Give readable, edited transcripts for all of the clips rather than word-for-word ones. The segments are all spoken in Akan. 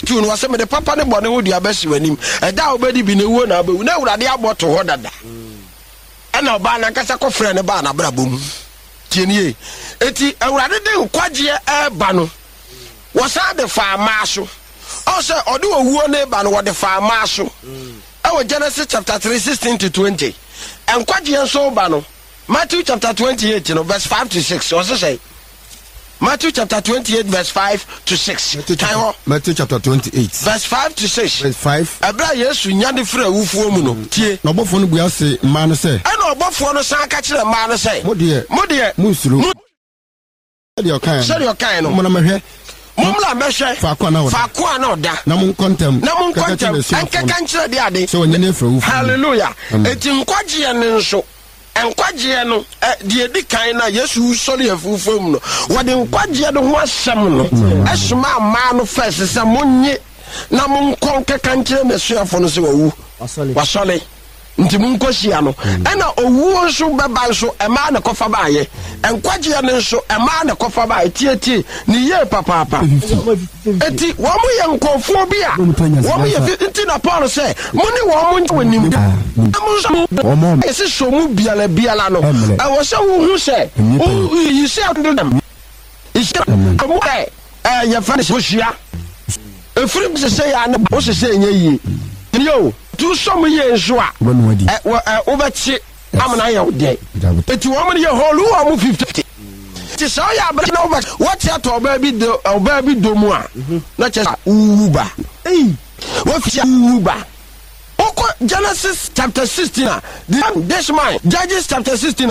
2 no say me de papa ne bone wo dua besi wanim eda obedi bi ne wo na abewu na urade aboto ho dada ana oba na kasa ko frɛ ne ba na brabom tienie eti urade de nkwaje eba no wo sa de fa maaso o say ode owuo ne ba no wo de fa maaso e Genesis chapter 3:16 to 20 nkwaje enso ba no Matthew chapter 28 no verse 5 to 6 what say Matthew chapter 28 verse 5 to 6 Matthew chapter 28 verse 5 to 6 verse 5 Abra Yesu nyade frɛ wufuo mu no tie na obofo no bua se ma no se ana obofo no san ka kyerɛ ma no se mo de musuru de okan no mo na mehwɛ mumla mehwɛ faako na oda na mo kontem enkeka nkyerɛ de ade so wonyane frɛ wufuo hallelujah eti nkwaje ne nso nkwaje no de edi kan na Yesu sori afufo mu no wode nkwaje no ho asɛm no esoma ma no first sɛ monye na monkɔ keka nkyerɛ mesuafo no sɛ wawu wasɔle nti monkohia no ɛna owuo nso bɛba nso ɛma na kɔfa baaye nkwaje no nso ɛma na kɔfa baaye tie ne ye papa eti wo mo ye nkɔfo bi a wo mo ye nti na Paul sɛ mo ne wo mo ntim esi so mu biala no ɛwɔ sɛ wo hu sɛ you say them mo ya fa ne sohia efrim se ya ne o se enye yi yo tu so mo ye nso a wo bɛkye amana ya ode eti wo mo ye holu wo mo 50 ti so ya abra na what ya to oba bi do mu a na che uba wo fi uba Genesis chapter 16 this man Judges chapter 16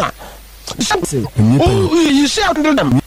you see how to do them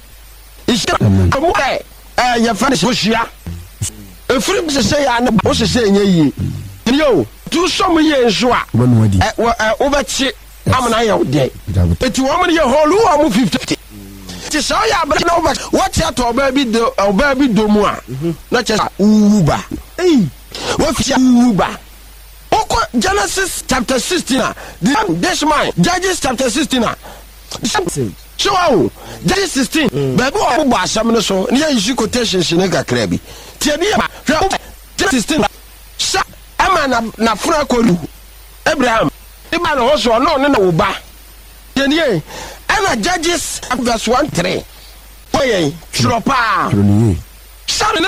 ya fa ne sohia efrim se ya ne o se enye yi yo tu so mo ye nso a wo bɛkye amana ya ode eti wo mo ye holu wo mo 50 ti so ya abra na what ya to oba bi do mu a na che uba wo fi uba Genesis chapter 16 this man Judges chapter 16 so Judges 16 baby o bo asam no so ne use quotations ne kakra bi tie bi Genesis 16 sa ama na fra kolu Abraham iba no so no ne na wo ba tie nie ana Judges verse 1-3 oye tropa